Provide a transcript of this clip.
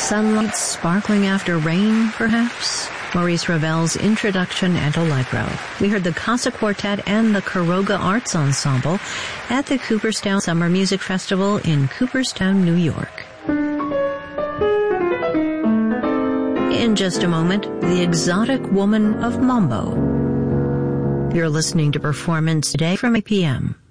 Sunlight sparkling after rain, perhaps? Maurice Ravel's Introduction and Allegro. We heard the Casa Quartet and the Caroga Arts Ensemble at the Cooperstown Summer Music Festival in Cooperstown, New York. In just a moment, the Exotic Woman of Mambo. You're listening to Performance Today from 8 p.m.